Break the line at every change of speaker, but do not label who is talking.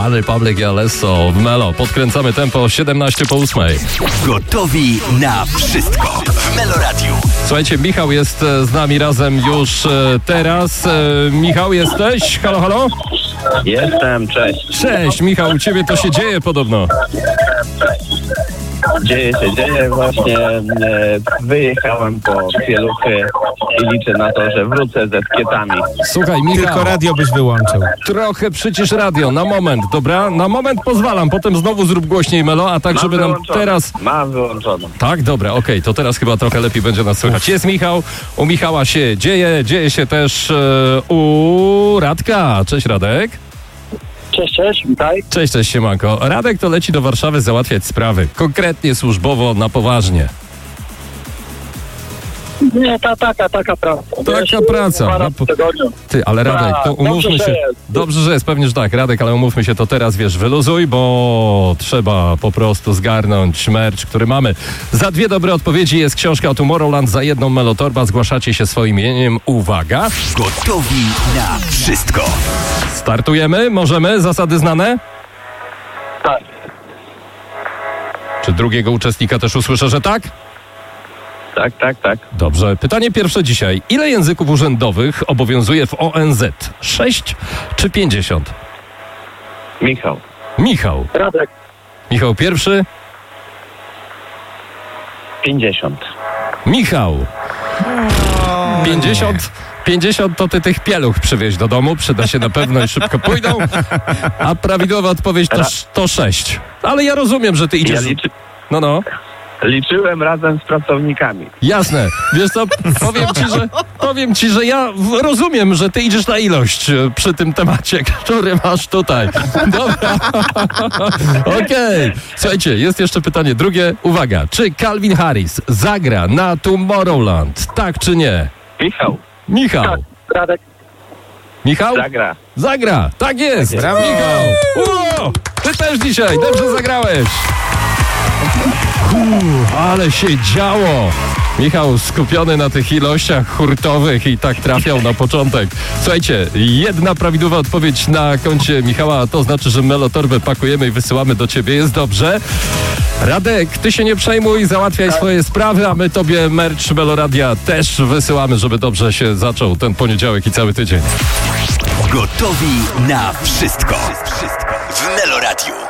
One Republic i Alesso w Melo. Podkręcamy tempo 17:08.
Gotowi na wszystko w Melo Radio.
Słuchajcie, Michał jest z nami razem już teraz. Michał, jesteś? Halo, halo?
Jestem, cześć.
Cześć, Michał, u ciebie to się dzieje podobno.
Dzieje się. Właśnie wyjechałem po pieluchy i liczę na to, że wrócę ze skietami.
Słuchaj, Michał,
Tylko radio byś wyłączył.
trochę przycisz radio, na moment, dobra? Na moment pozwalam, potem znowu zrób głośniej Melo, a tak, żeby nam teraz...
Mam wyłączoną.
Tak, dobra, okej, to teraz chyba trochę lepiej będzie nas słychać. Jest Michał, u Michała się dzieje się też u Radka. Cześć, Radek.
Cześć, witaj.
Cześć, siemanko. Radek to leci do Warszawy załatwiać sprawy, konkretnie służbowo, na poważnie.
Nie, taka praca.
Taka praca. Ty, ale Radek, to umówmy
dobrze,
się.
że jest.
Dobrze, że jest, pewnie, że tak, Radek, ale umówmy się, to teraz, wiesz, wyluzuj, bo trzeba po prostu zgarnąć merch, który mamy. Za 2 dobre odpowiedzi jest książka o Tomorrowland, za 1 Melotorba. Zgłaszacie się swoim imieniem. Uwaga.
Gotowi na wszystko.
Startujemy? Możemy? Zasady znane?
Tak.
Czy drugiego uczestnika też usłyszę, że tak?
Tak.
Dobrze. Pytanie pierwsze dzisiaj. Ile języków urzędowych obowiązuje w ONZ? 6 czy 50?
Michał.
Michał.
Radek.
Michał pierwszy.
50.
Michał. 50 to ty tych pieluch przywieź do domu. Przyda się na pewno i szybko pójdą. A prawidłowa odpowiedź to 6. Ale ja rozumiem, że ty idziesz... No.
Liczyłem razem z pracownikami.
Jasne. Wiesz co, powiem ci, że ja rozumiem, że ty idziesz na ilość przy tym temacie, który masz tutaj. Dobra. Okej. Słuchajcie, jest jeszcze pytanie drugie. Uwaga. Czy Calvin Harris zagra na Tomorrowland? Tak czy nie? Michał.
Tak, Radek.
Michał?
Zagra.
Tak jest.
Brawo.
Michał. Ty też dzisiaj. Dobrze zagrałeś. Ale się działo. Michał skupiony na tych ilościach hurtowych i tak trafiał na początek. Słuchajcie, 1 prawidłowa odpowiedź na koncie Michała, a to znaczy, że Melotorbę pakujemy i wysyłamy do ciebie. Jest dobrze. Radek, ty się nie przejmuj, załatwiaj swoje sprawy, a my tobie merch Meloradia też wysyłamy, żeby dobrze się zaczął ten poniedziałek i cały tydzień.
Gotowi na wszystko w Melo Radio.